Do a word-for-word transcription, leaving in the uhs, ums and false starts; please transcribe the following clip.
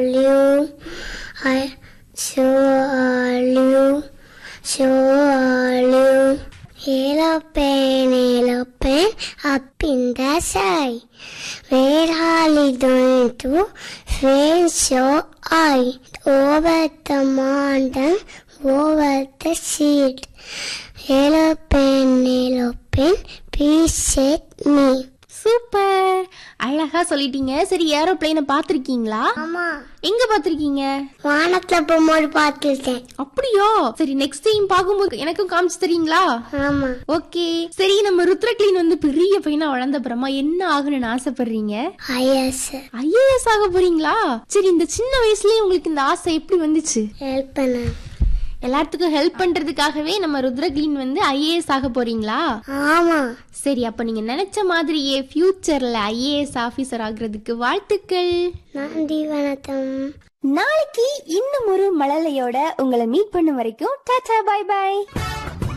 you. I saw you. Saw you. Aeroplane, aeroplane up in the sky. Where are you going to? Where shall I? Over the mountain, over the sea. Aeroplane, aeroplane, please set me. Super, அழகா சொல்லிட்டீங்க. சரி, ஏரோப்ளேனை பாத்திருக்கீங்களா? ஆமா. எங்க பாத்திருக்கீங்க? வானத்துல போகும்போது பாத்துருக்கேன். அப்படியா? சரி, நெக்ஸ்ட் டைம் பாக்கும்போது எனக்கும் காமிச்சு தரீங்களா? ஆமா. ஓகே. சரி, நம்ம ருத்ரக்லீன் வந்து பெரிய பையனா வளர்ந்த அப்புறமா என்ன ஆகணும்னு ஆசைப்படுறீங்க? ஐஏஎஸ். ஐஏஎஸ் ஆக போறீங்களா? சரி, இந்த சின்ன வயசுலயே உங்களுக்கு இந்த ஆசை எப்படி வந்துச்சு? ஹெல்ப் பண்ண, எல்லாத்துக்கும் ஹெல்ப் பண்றதுக்காகவே நம்ம ருத்ரக்லீன் வந்து ஐஏஎஸ் ஆக போறீங்களா? ஆமா. சரி, அப்ப நீங்க நினைச்ச மாதிரியே ஃபியூச்சர்ல ஐஏஎஸ் ஆபீசர் ஆகுறதுக்கு வாழ்த்துக்கள். நன்றி, வணக்கம். நாளைக்கு இன்னும் ஒரு மழலையோட உங்களை மீட் பண்ணும் வரைக்கும் டாடா, பை பை.